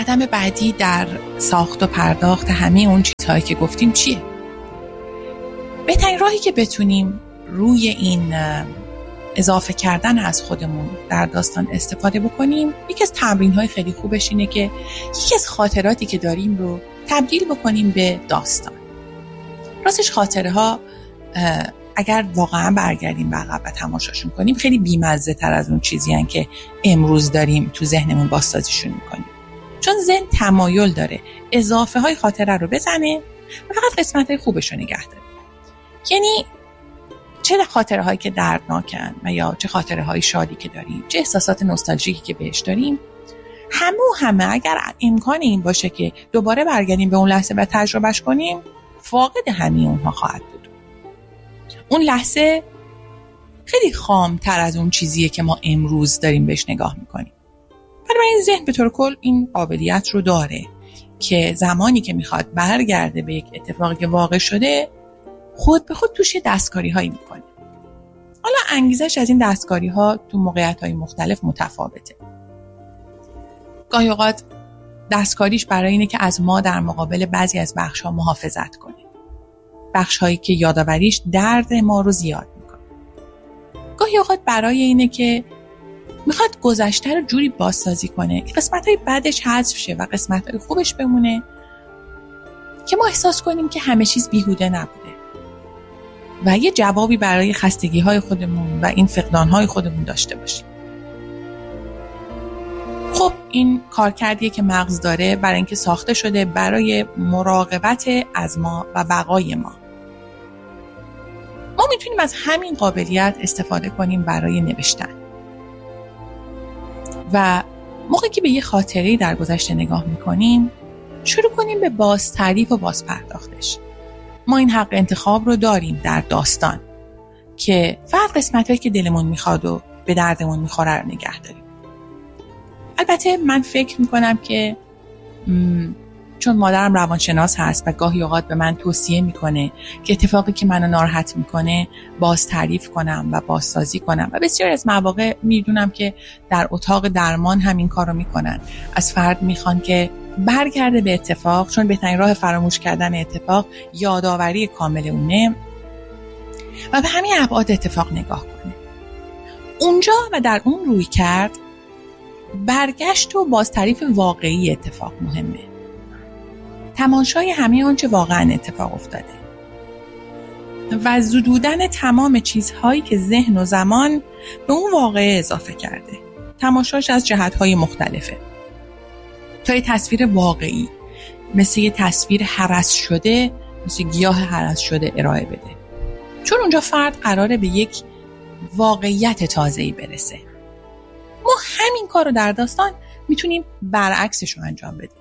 قدم بعدی در ساخت و پرداخت همه اون چیزهایی که گفتیم چیه؟ بهترین راهی که بتونیم روی این اضافه کردن از خودمون در داستان استفاده بکنیم، یکی از تمرین‌های خیلی خوبش اینه که یکی از خاطراتی که داریم رو تبدیل بکنیم به داستان. راستش خاطره ها اگر واقعا برگردیم به عقب و تماشاشون کنیم خیلی بی‌مزه تر از اون چیزی هن که امروز داریم تو ذهنمون بازسازیشون میکنیم، چون ذهن تمایل داره اضافه های خاطره رو بزنه و فقط قسمت های خوبش رو نگه داره. یعنی چه خاطره هایی که دردناکن و یا چه خاطره های شادی که داریم، چه احساسات نوستالژیکی که بهش داریم، همه اگر امکان این باشه که دوباره برگردیم به اون لحظه و تجربهش کنیم، فاقد همه اونها خواهد بود. اون لحظه خیلی خامتر از اون چیزیه که ما امروز داریم بهش نگاه میکنیم. بنابراین ذهن به طور کل این قابلیت رو داره که زمانی که میخواد برگرده به یک اتفاقی که واقع شده، خود به خود توش دستکاری هایی میکنه. حالا انگیزش از این دستکاری ها تو موقعیت های مختلف متفاوته. گاهی اوقات دستکاریش برای اینه که از ما در مقابل بعضی از بخش ها محافظت کنه. بخش هایی که یادآوریش درد ما رو زیاد میکنه. گاهی اوقات برای اینه که میخواد گذشته رو جوری بازسازی کنه که قسمت های بعدش حذف شه و قسمت های خوبش بمونه که ما احساس کنیم که همه چیز بیهوده نبوده و یه جوابی برای خستگی های خودمون و این فقدان های خودمون داشته باشیم. خب این کارکردیه که مغز داره برای اینکه ساخته شده برای مراقبت از ما و بقای ما. ما میتونیم از همین قابلیت استفاده کنیم برای نوشتن. و موقعی که به یه خاطره‌ای در گذشته نگاه میکنیم، شروع کنیم به بازتعریف و بازپرداختش. ما این حق انتخاب رو داریم در داستان که فقط قسمت‌هایی که دلمون میخواد و به دردمون میخوره رو نگه داریم. البته من فکر میکنم که چون مادرم روانشناس هست و گاهی اوقات به من توصیه میکنه که اتفاقی که منو ناراحت میکنه باز تعریف کنم و بازسازی کنم و بسیار از مواقع میدونم که در اتاق درمان همین کارو میکنن. از فرد میخوان که برگرده به اتفاق، چون بهترین راه فراموش کردن اتفاق یادآوری کامل اونه و به همین ابعاد اتفاق نگاه کنه. اونجا و در اون روی کرد برگشت و باز تعریف واقعی اتفاق مهمه. تماشای همه آنچه واقعا اتفاق افتاده و زدودن تمام چیزهایی که ذهن و زمان به اون واقعه اضافه کرده. تماشاش از جهتهای مختلفه تا یه تصویر واقعی مثل یه تصویر هرس شده، مثل گیاه هرس شده ارائه بده، چون اونجا فرد قراره به یک واقعیت تازه‌ای برسه. ما همین کار رو در داستان میتونیم برعکسش رو انجام بدیم.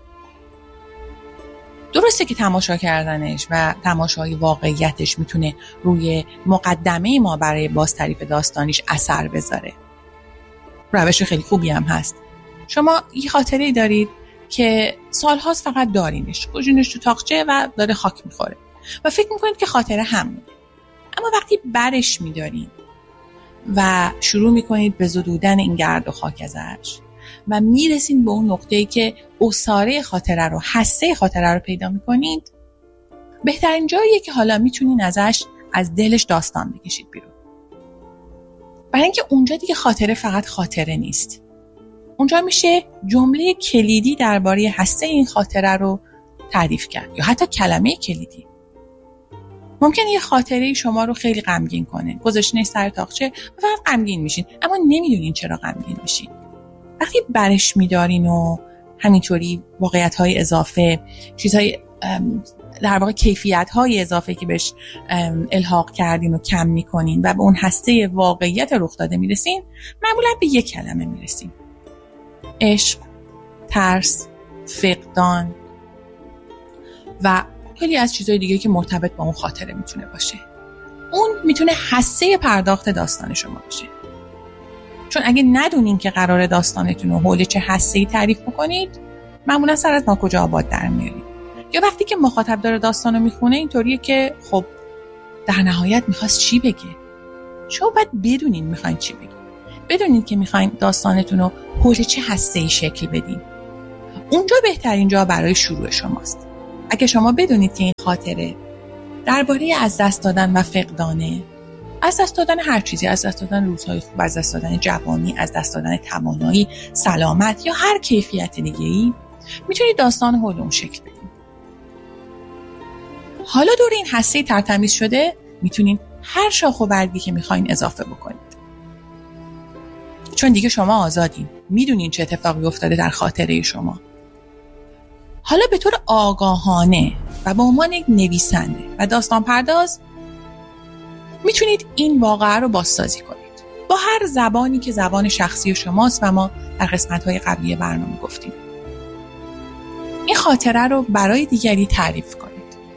درسته که تماشا کردنش و تماشای واقعیتش میتونه روی مقدمه ما برای بازتعریف داستانیش اثر بذاره. روش خیلی خوبی هم هست. شما یه خاطره‌ای دارید که سالهاست فقط دارینش، گوشینش تو تاقچه و داره خاک میخوره و فکر میکنید که خاطره همونه. اما وقتی برش میدارین و شروع میکنید به زدودن این گرد و خاک ازش و میرسین به اون نقطه‌ای که اساره خاطره رو، حسه خاطره رو پیدا میکنید، بهترین جاییه که حالا میتونین ازش از دلش داستان بکشید بیرون. برای اینکه اونجا دیگه خاطره فقط خاطره نیست. اونجا میشه جمله کلیدی درباره حسه این خاطره رو تعریف کرد یا حتی کلمه کلیدی. ممکنه یه خاطره شما رو خیلی غمگین کنه، گذاشتینش سر تاقچه و فقط غمگین میشین، اما نمیدونین چرا غمگین میشین. وقتی برش میدارین و همینطوری واقعیت‌های اضافه، چیزهای در واقع کیفیت‌های اضافه که بهش الحاق کردین و کم میکنین و به اون هسته واقعیت رخ داده میرسین، معمولا به یک کلمه میرسین: عشق، ترس، فقدان و خیلی از چیزهای دیگه که مرتبط با اون خاطره میتونه باشه. اون میتونه حسه پرداخت داستان شما باشه. چون اگه ندونین که قراره داستانتون رو حول چه حسه‌ای تعریف بکنید، معمولا سر از ناکجا آباد در میارید. یا وقتی که مخاطب داره داستان رو میخونه اینطوریه که خب در نهایت میخواست چی بگه؟ شما باید بدونین میخواین چی بگید. بدونین که میخواین داستانتون رو حول چه حسه‌ای شکل بدین. اونجا بهترین جا برای شروع شماست. اگه شما بدونید که این خاطره درباره از دست دادن و فقدانه، از دست دادن هر چیزی، از دست دادن روزهای خوب، از دست دادن جوانی، از دست دادن توانایی، سلامت یا هر کیفیت دیگه‌ای، میتونید داستان حول اون شکل بدید. حالا دور این هسته ترتمیز شده میتونید هر شاخ و برگی که میخواین اضافه بکنید. چون دیگه شما آزادین، میدونین چه اتفاقی افتاده در خاطره شما. حالا به طور آگاهانه و به عنوان یک نویسنده و داستان پرداز میتونید این واقعه رو بازسازی کنید با هر زبانی که زبان شخصی شماست و ما در قسمت‌های قبلی برنامه گفتیم. این خاطره رو برای دیگری تعریف کنید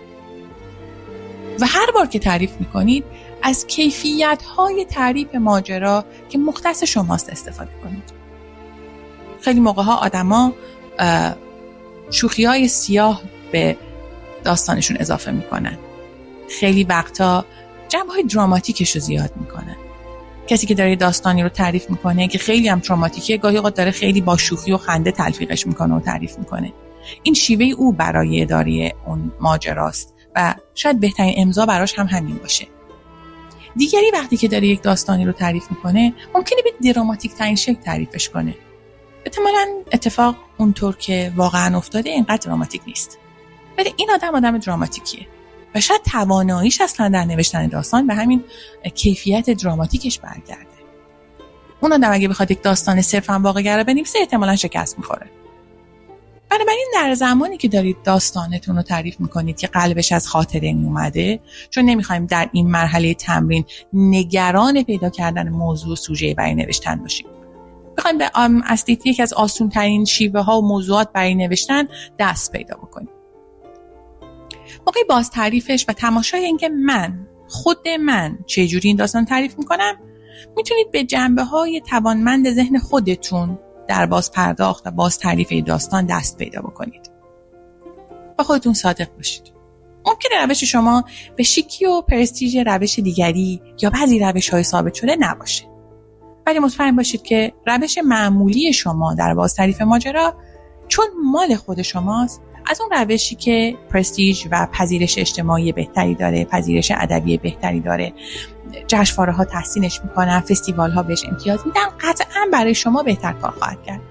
و هر بار که تعریف میکنید از کیفیت‌های تعریف ماجرا که مختص شماست استفاده کنید. خیلی موقع‌ها آدما شوخی‌های سیاه به داستانشون اضافه میکنن. خیلی وقتا جنبه‌های دراماتیکش رو زیاد میکنن. کسی که داره داستانی رو تعریف میکنه که خیلی هم دراماتیکه، گاهی اوقات داره خیلی با شوخی و خنده تلفیقش میکنه و تعریف میکنه. این شیوه او برای اداره اون ماجراست و شاید بهترین امضا براش هم همین باشه. دیگری وقتی که داره یک داستانی رو تعریف میکنه ممکنه به دراماتیک ترین شکل تعریفش کنه. احتمالاً اتفاق اونطور که واقعا افتاده اینقدر دراماتیک نیست. ولی این آدم دراماتیکیه و شاید تواناییش اصلا در نوشتن داستان به همین کیفیت دراماتیکش برگرده. اون آدم اگه بخواد یک داستان صرفاً واقع‌گرا بنویسه احتمالاً شکست میخوره. بنابراین در زمانی که دارید داستانتون رو تعریف میکنید که قلبش از خاطره اومده، چون نمیخوایم در این مرحله تمرین نگران پیدا کردن موضوع و سوژه برای نوشتن باشیم. میخوایم به اصلی یکی از آسون ترین شیوه ها و موضوعات برای نوشتن دست پیدا بکنیم. موقع باز تعریفش و تماشای اینکه خود من چجوری این داستان تعریف میکنم، میتونید به جنبه های توانمند ذهن خودتون در باز پرداخت و باز تعریف داستان دست پیدا بکنید. با خودتون صادق باشید. ممکنه روش شما به شیکی و پرستیژ روش دیگری یا بعضی روش‌های ثابت شده نباشه. ولی مطمئن باشید که روش معمولی شما در باز تعریف ماجرا، چون مال خود شماست، از اون روشی که پرستیژ و پذیرش اجتماعی بهتری داره، پذیرش ادبی بهتری داره، جشنواره‌ها تحسینش میکنن، فستیوال‌ها بهش امتیاز میدن، قطعاً برای شما بهتر کار خواهد کرد.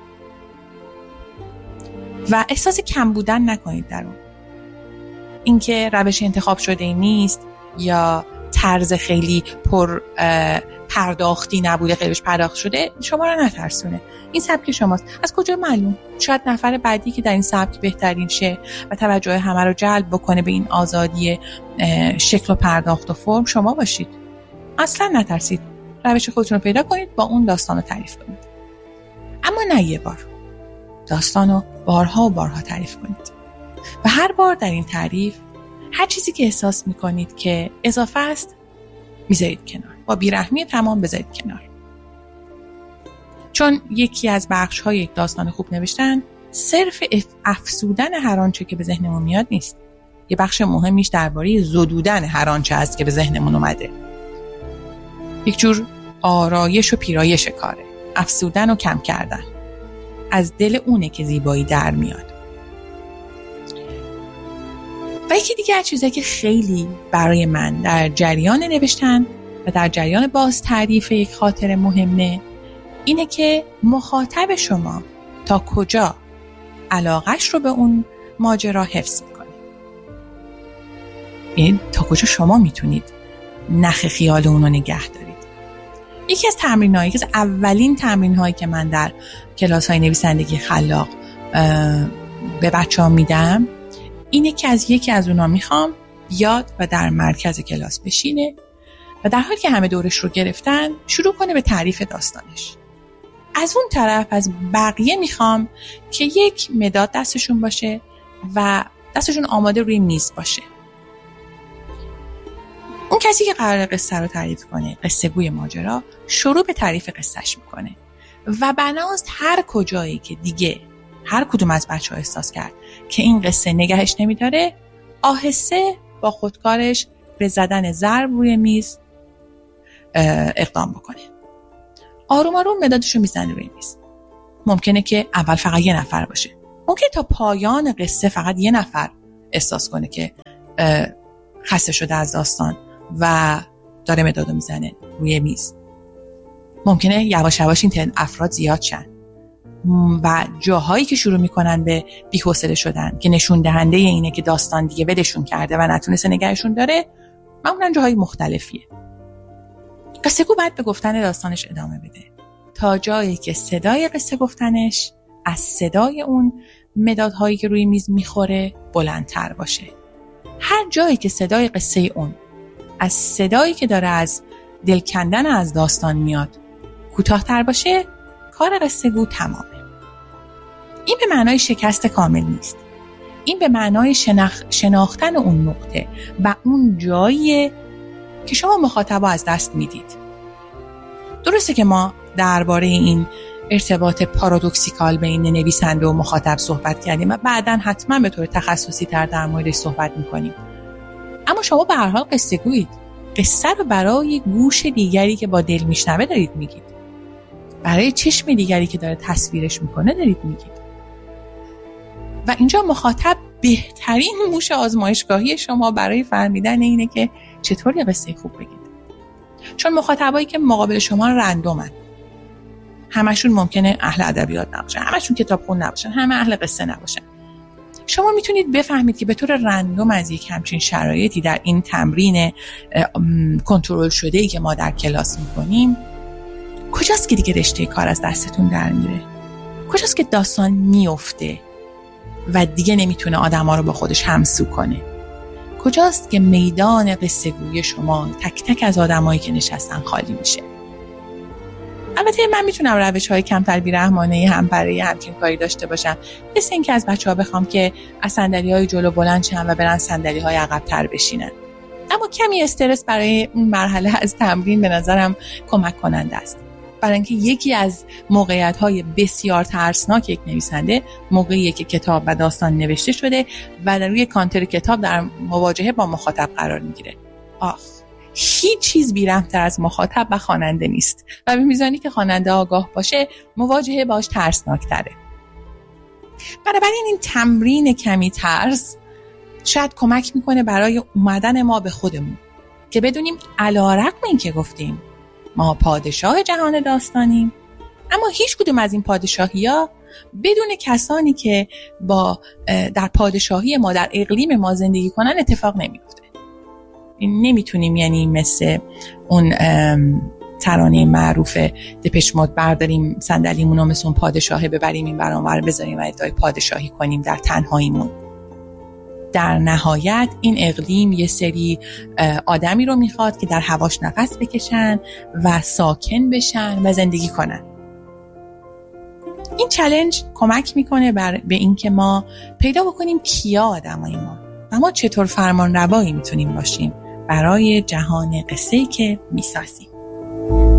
و احساس کم بودن نکنید در اون. اینکه روش انتخاب شده نیست یا طرز خیلی پر پرداختی نبوده، خیلیش پرداخت شده، شما رو نترسونه. این سبک شماست. از کجا معلوم؟ شاید نفر بعدی که در این سبک بهترین شه و توجه همه رو جلب بکنه به این آزادی شکل و پرداخت و فرم شما باشید. اصلا نترسید. روش خودتون رو پیدا کنید، با اون داستان رو تعریف کنید. اما نه یه بار. داستان رو بارها و بارها تعریف کنید. و هر بار در این تعریف هر چیزی که احساس میکنید که اضافه است میذارید کنار. با بیرحمی تمام بذارید کنار. چون یکی از بخش‌های یک داستان خوب نوشتن صرف افسودن هر آنچه که به ذهنمون میاد نیست. یه بخش مهمیش درباره زدودن هر آنچه است که به ذهنمون اومده. یک جور آرایش و پیرایش کاره. افسودن و کم کردن. از دل اونه که زیبایی در میاد. و یکی دیگه چیزی که خیلی برای من در جریان نوشتن و در جریان باز تعریف یک خاطره مهمه، اینه که مخاطب شما تا کجا علاقش رو به اون ماجرا حفظ میکنه. یعنی تا کجا شما میتونید نخ خیال اون رو نگه دارید. یکی از تمرین‌هایی که اولین تمرین‌هایی که من در کلاس‌های نویسندگی خلاق به بچه‌ها میدم اینه که از یکی از اونا میخوام بیاد و در مرکز کلاس بشینه و در حالی که همه دورش رو گرفتن شروع کنه به تعریف داستانش. از اون طرف از بقیه میخوام که یک مداد دستشون باشه و دستشون آماده روی میز باشه. اون کسی که قراره قصه رو تعریف کنه، قصه گوی ماجرا، شروع به تعریف قصهش میکنه و بناست هر کجایی که دیگه هر کدوم از بچه‌ها احساس کرد که این قصه نگهش نمیداره، آهسته با خودکارش به زدن ضرب روی میز اقدام بکنه. آروم آروم مدادشو میزنه روی میز. ممکنه که اول فقط یه نفر باشه، ممکنه تا پایان قصه فقط یه نفر احساس کنه که خسته شده از داستان و داره مدادو میزنه روی میز. ممکنه یواش یواش این افراد زیاد شن و جاهایی که شروع میکنن به بی‌حوصله شدن که نشون دهنده اینه که داستان دیگه ولشون کرده و نتونسته نگهشون داره، معمولا جاهای مختلفیه. قصه گو باید به گفتن داستانش ادامه بده تا جایی که صدای قصه گفتنش از صدای اون مدادهایی که روی میز میخوره بلندتر باشه. هر جایی که صدای قصه اون از صدایی که داره از دل کندن از داستان میاد کوتاه‌تر باشه، کار قصه گو تمامه. این به معنای شکست کامل نیست. این به معنای شناختن اون نقطه و اون جاییه که شما مخاطبا از دست میدید. درسته که ما درباره این ارتباط پارادوکسیکال بین نویسنده و مخاطب صحبت کردیم و بعداً حتما به طور تخصصی تر در موردش صحبت میکنیم. اما شما به هر حال قصه گویید. قصه رو برای گوش دیگری که با دل میشنوه دارید میگید. برای چشم دیگری که داره تصویرش میکنه دارید میگید. و اینجا مخاطب بهترین موش آزمایشگاهی شما برای فهمیدن اینه که چطور یه قصه خوب بگید. چون مخاطبایی که مقابل شما رندومن، همشون ممکنه اهل ادبیات نباشن، همشون کتابخون نباشن، همه اهل قصه نباشن. شما میتونید بفهمید که به طور رندوم از یک همچین شرایطی در این تمرین کنترل شده‌ای که ما در کلاس میکنیم، کجاست که دیگه رشته کار از دستتون در میره؟ کجاست که داستان میفته و دیگه نمیتونه آدما رو با خودش همسو کنه؟ کجاست که میدان قصه گویی شما تک تک از آدمایی که نشستن خالی میشه؟ البته من میتونم روش‌های کمتر بی‌رحمانه هم برای همچین کاری داشته باشم، مثل اینکه از بچه‌ها بخوام که از صندلی‌های جلو بلند شن و برن صندلی‌های عقب‌تر بشینن. اما کمی استرس برای اون مرحله از تمرین به نظرم کمک کننده است. برای اینکه یکی از موقعیت‌های بسیار ترسناک یک نویسنده موقعیه که کتاب و داستان نوشته شده و در روی کانتر کتاب در مواجهه با مخاطب قرار میگیره. هیچ چیز بی‌رحم‌تر از مخاطب و خواننده نیست و به میزانی که خواننده آگاه باشه مواجهه باش ترسناک‌تره. بنابراین این تمرین کمی ترس شاید کمک میکنه برای اومدن ما به خودمون که بدونیم علی‌رغم این که گفتیم ما پادشاه جهان داستانیم، اما هیچ کدوم از این پادشاهی‌ها بدون کسانی که در پادشاهی ما در اقلیم ما زندگی کنن اتفاق نمیفته. نمیتونیم یعنی مثل اون ترانه معروف دپش مود برداریم صندلیمون رو مثل اون پادشاهه ببریم این ور اون ور بذاریم و ادعای پادشاهی کنیم در تنهاییمون. در نهایت این اقلیم یه سری آدمی رو میخواد که در هواش نفس بکشن و ساکن بشن و زندگی کنن. این چالش کمک میکنه به این که ما پیدا بکنیم کیا آدمای ما و ما چطور فرمان روایی میتونیم باشیم برای جهان قصه‌ای که میسازیم.